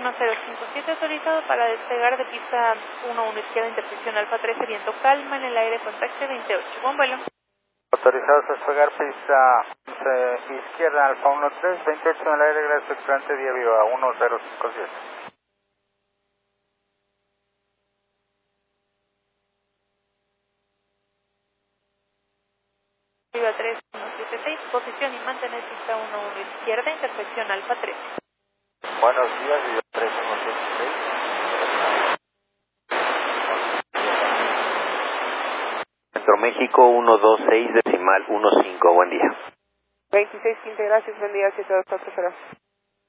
1057 autorizado para despegar de pista 11 izquierda, intersección Alfa 13, viento calma en el aire, contacto 28. Buen vuelo. Autorizados a despegar pista izquierda Alfa 13, 28 en el aire, gracias excelente día viva 1057. Viva 3176, posición y mantener pista 11 izquierda, intersección Alfa 13. Buenos días, Viva 3176. Centro México 126 decimal 15, buen día. 2615, gracias, buen día, 7240.